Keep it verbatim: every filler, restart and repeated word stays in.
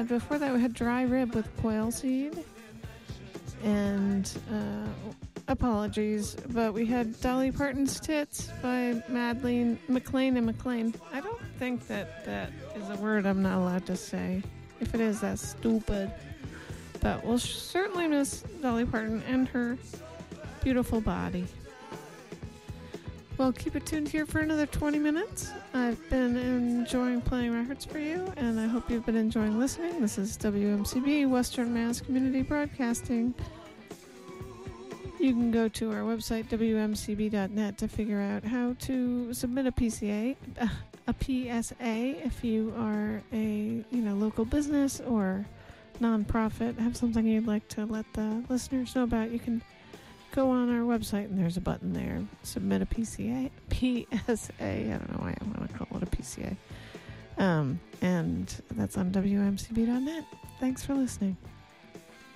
had, before that, we had Dry Rib with Quail Seed. And uh, apologies, but we had Dolly Parton's Tits by Madeleine McLean and McLean. I don't think that that is a word I'm not allowed to say. If it is, that's stupid. But we'll certainly miss Dolly Parton and her beautiful body. Well, keep it tuned here for another twenty minutes. I've been enjoying playing records for you, and I hope you've been enjoying listening. This is W M C B, Western Mass Community Broadcasting. You can go to our website, W M C B dot net, to figure out how to submit a P C A, a P S A, if you are a you know local business or nonprofit, have something you'd like to let the listeners know about. You can go on our website, and there's a button there. Submit a P C A, P S A. I don't know why I want to call it a P C A. Um, and that's on W M C B dot net. Thanks for listening.